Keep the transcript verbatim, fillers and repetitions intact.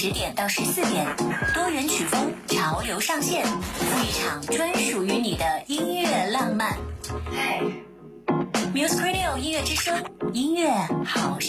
十点到十四点，多元曲风，潮流上线，一场专属于你的音乐浪漫。Hey，Music Radio 音乐之声，音乐好。